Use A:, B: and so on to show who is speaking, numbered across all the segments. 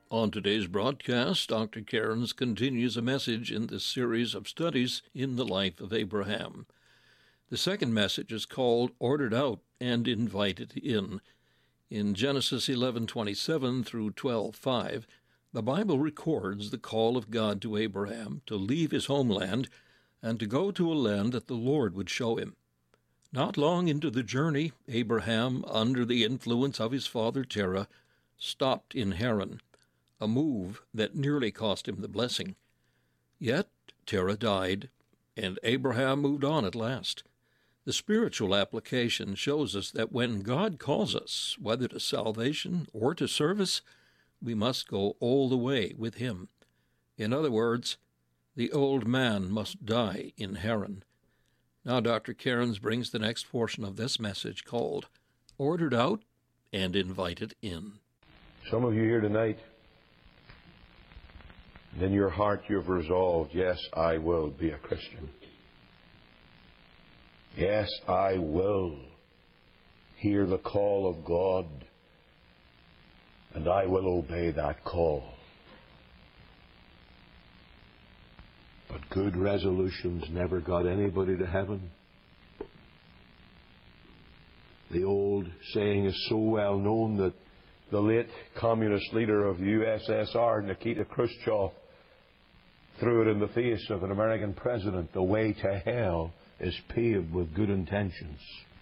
A: On today's broadcast, Dr. Cairns continues a message in this series of studies in the life of Abraham. The second message is called Ordered Out and Invited In. In Genesis 11:27 through 12:5, the Bible records the call of God to Abraham to leave his homeland and to go to a land that the Lord would show him. Not long into the journey, Abraham, under the influence of his father Terah, stopped in Haran, a move that nearly cost him the blessing. Yet Terah died, and Abraham moved on at last. The spiritual application shows us that when God calls us, whether to salvation or to service, we must go all the way with him. In other words, the old man must die in Haran. Now Dr. Cairns brings the next portion of this message called Ordered Out and Invited In.
B: Some of you here tonight, in your heart you've resolved, yes, I will be a Christian. Yes, I will hear the call of God, and I will obey that call. But good resolutions never got anybody to heaven. The old saying is so well known that the late communist leader of the USSR, Nikita Khrushchev, threw it in the face of an American president: the way to hell is paved with good intentions.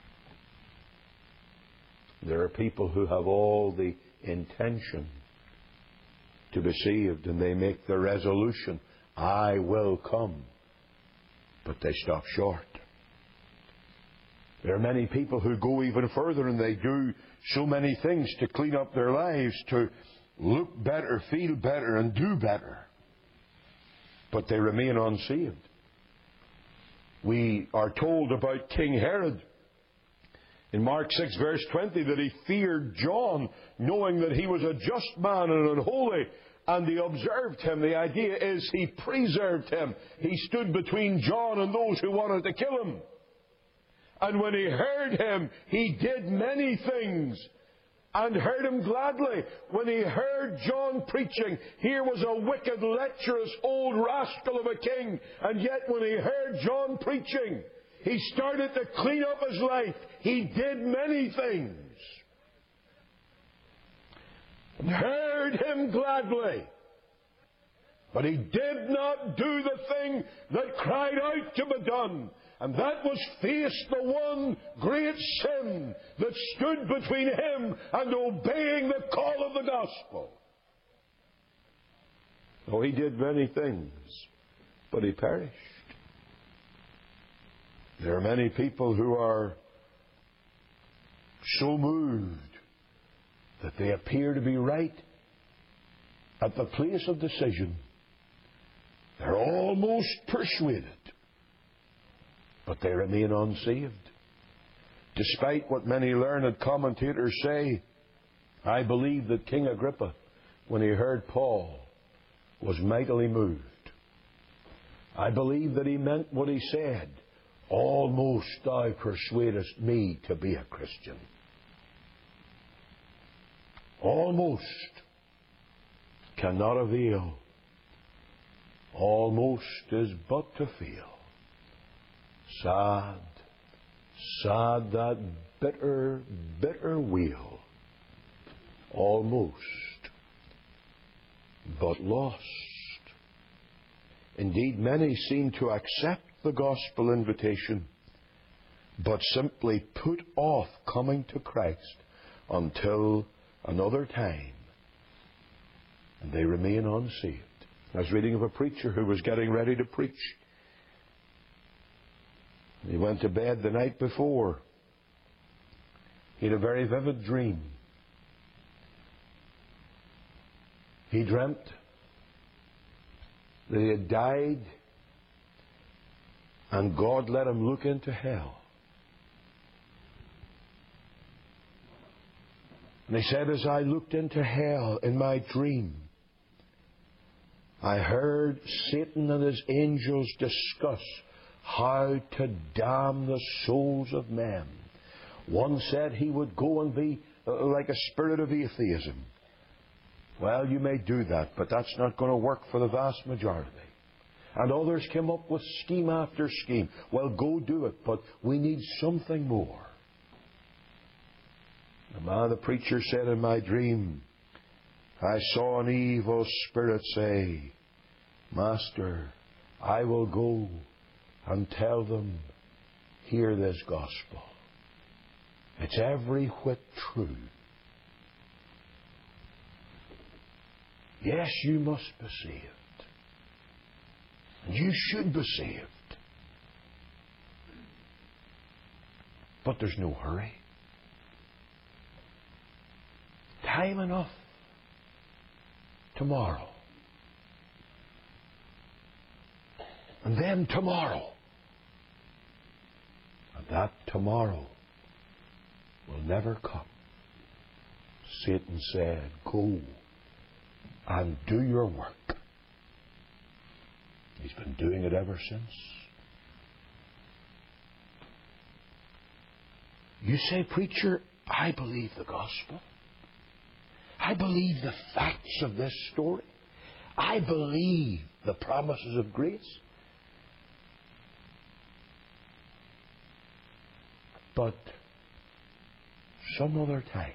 B: There are people who have all the intention to be saved, and they make the resolution, I will come, but they stop short. There are many people who go even further, and they do so many things to clean up their lives, to look better, feel better, and do better. But they remain unsaved. We are told about King Herod in Mark 6 verse 20 that he feared John, knowing that he was a just man and unholy, and he observed him. The idea is he preserved him. He stood between John and those who wanted to kill him. And when he heard him, he did many things, and heard him gladly. When he heard John preaching, here was a wicked, lecherous, old rascal of a king, and yet when he heard John preaching, he started to clean up his life. He did many things, and heard him gladly. But he did not do the thing that cried out to be done, and that was face the one great sin that stood between him and obeying the call of the gospel. Oh, he did many things, but he perished. There are many people who are so moved that they appear to be right at the place of decision. They're almost persuaded, but they remain unsaved. Despite what many learned commentators say, I believe that King Agrippa, when he heard Paul, was mightily moved. I believe that he meant what he said. Almost thou persuadest me to be a Christian. Almost cannot avail. Almost is but to fail. Sad, sad that bitter, bitter wail. Almost, but lost. Indeed, many seem to accept the gospel invitation, but simply put off coming to Christ until another time, and they remain unsaved. I was reading of a preacher who was getting ready to preach. He went to bed the night before. He had a very vivid dream. He dreamt that he had died, and God let him look into hell. And he said, as I looked into hell in my dream, I heard Satan and his angels discuss how to damn the souls of men. One said he would go and be like a spirit of atheism. Well, you may do that, but that's not going to work for the vast majority. And others came up with scheme after scheme. Well, go do it, but we need something more. The preacher said in my dream, I saw an evil spirit say, Master, I will go and tell them, hear this gospel. It's every whit true. Yes, you must be saved. And you should be saved. But there's no hurry. Time enough. Tomorrow. And then tomorrow. And that tomorrow will never come. Satan said, go and do your work. He's been doing it ever since. You say, preacher, I believe the gospel. I believe the facts of this story. I believe the promises of grace. But some other time.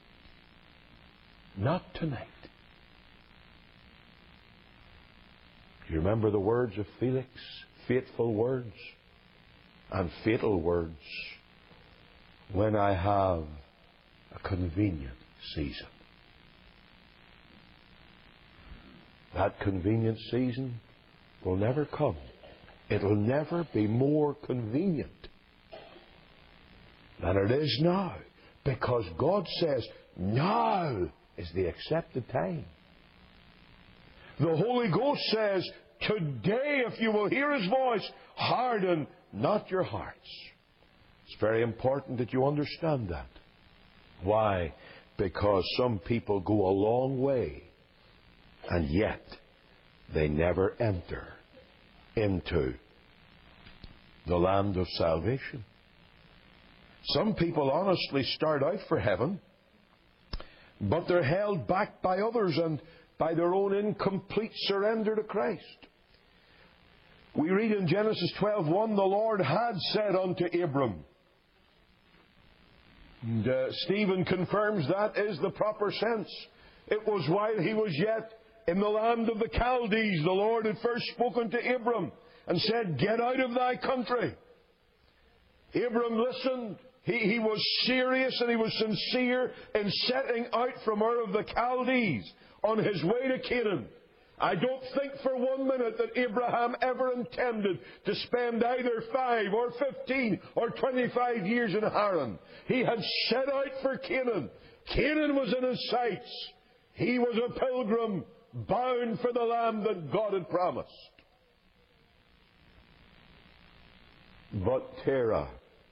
B: Not tonight. You remember the words of Felix? Faithful words and fatal words. When I have a convenient season. That convenient season will never come. It'll never be more convenient than it is now. Because God says, now is the accepted time. The Holy Ghost says, today, if you will hear His voice, harden not your hearts. It's very important that you understand that. Why? Because some people go a long way, and yet they never enter into the land of salvation. Some people honestly start out for heaven, but they're held back by others and by their own incomplete surrender to Christ. We read in Genesis 12:1, the Lord had said unto Abram, and Stephen confirms that is the proper sense. It was while he was yet in the land of the Chaldees, the Lord had first spoken to Abram and said, get out of thy country. Abram listened. He was serious and he was sincere in setting out from Ur of the Chaldees on his way to Canaan. I don't think for 1 minute that Abraham ever intended to spend either 5 or 15 or 25 years in Haran. He had set out for Canaan. Canaan was in his sights. He was a pilgrim bound for the land that God had promised. But Terah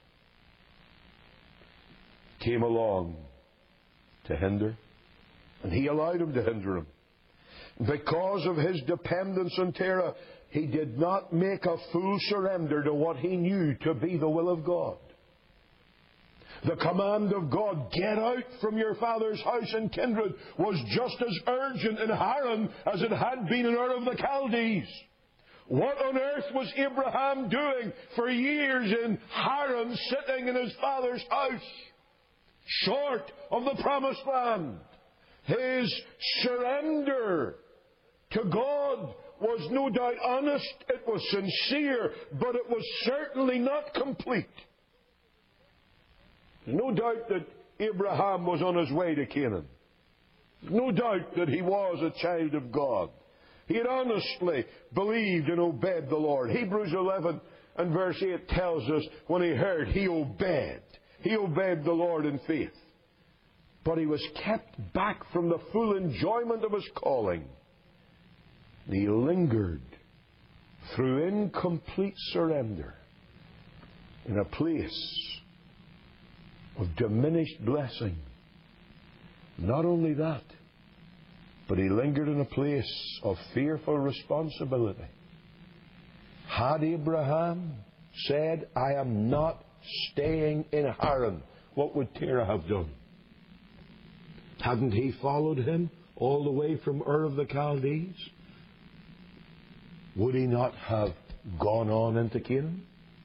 B: came along to hinder, and he allowed him to hinder him. Because of his dependence on Terah, he did not make a full surrender to what he knew to be the will of God. The command of God, get out from your father's house and kindred, was just as urgent in Haran as it had been in Ur of the Chaldees. What on earth was Abraham doing for years in Haran, sitting in his father's house, short of the promised land? His surrender to God was no doubt honest, it was sincere, but it was certainly not complete. There's no doubt that Abraham was on his way to Canaan. There's no doubt that he was a child of God. He had honestly believed and obeyed the Lord. Hebrews 11 and verse 8 tells us when he heard, he obeyed. He obeyed the Lord in faith. But he was kept back from the full enjoyment of his calling. He lingered through incomplete surrender in a place of diminished blessing. Not only that, but he lingered in a place of fearful responsibility. Had Abraham said, I am not staying in Haran, what would Terah have done? Hadn't he followed him all the way from Ur of the Chaldees, would he not have gone on into Canaan?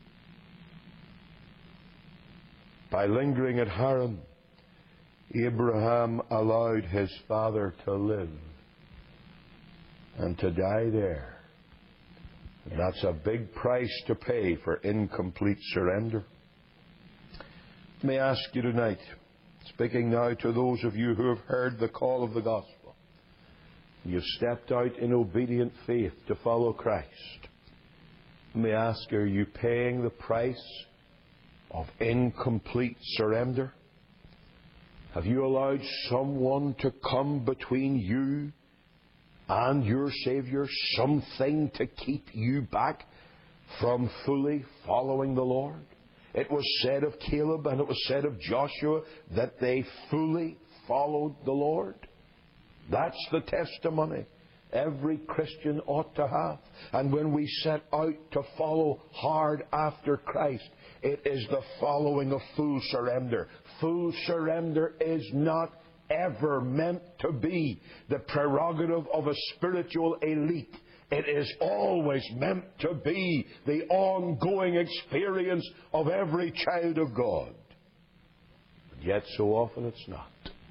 B: By lingering at Haran, Abraham allowed his father to live and to die there. And that's a big price to pay for incomplete surrender. Let me ask you tonight, speaking now to those of you who have heard the call of the gospel, you've stepped out in obedient faith to follow Christ. Let me ask, are you paying the price of incomplete surrender? Have you allowed someone to come between you and your Savior, something to keep you back from fully following the Lord? It was said of Caleb and it was said of Joshua that they fully followed the Lord. That's the testimony every Christian ought to have. And when we set out to follow hard after Christ, it is the following of full surrender. Full surrender is not ever meant to be the prerogative of a spiritual elite. It is always meant to be the ongoing experience of every child of God. And yet so often it's not.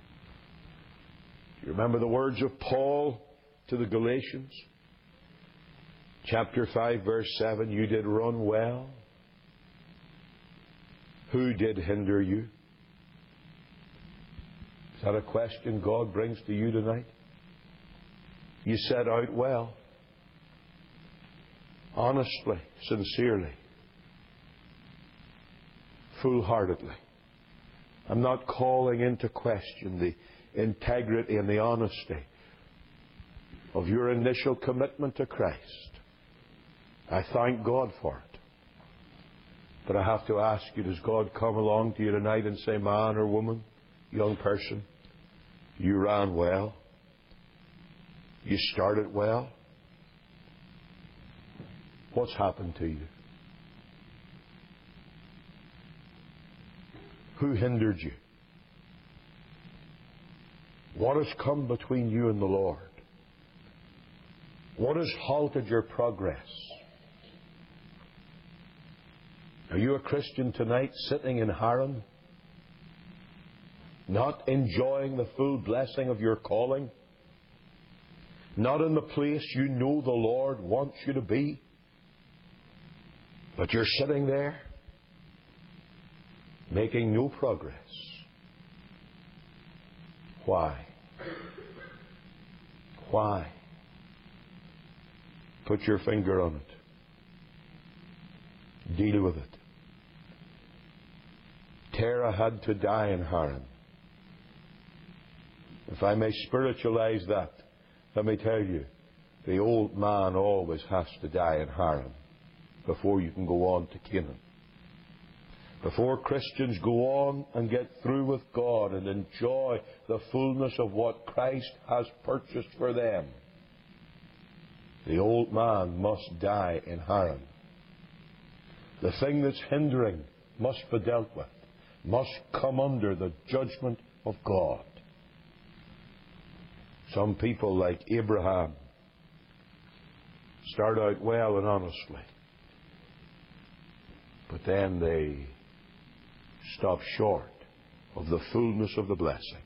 B: You remember the words of Paul to the Galatians? Chapter 5, verse 7, you did run well. Who did hinder you? Is that a question God brings to you tonight? You set out well. Honestly, sincerely, full-heartedly. I'm not calling into question the integrity and the honesty of your initial commitment to Christ. I thank God for it. But I have to ask you, does God come along to you tonight and say, man or woman, young person, you ran well, you started well? What's happened to you? Who hindered you? What has come between you and the Lord? What has halted your progress? Are you a Christian tonight sitting in Haran, not enjoying the full blessing of your calling? Not in the place you know the Lord wants you to be? But you're sitting there, making no progress. Why? Why? Put your finger on it. Deal with it. Terah had to die in Haran. If I may spiritualize that, let me tell you, the old man always has to die in Haran before you can go on to Canaan. Before Christians go on and get through with God and enjoy the fullness of what Christ has purchased for them, the old man must die in Haran. The thing that's hindering must be dealt with, must come under the judgment of God. Some people, like Abraham, start out well and honestly, but then they stop short of the fullness of the blessing.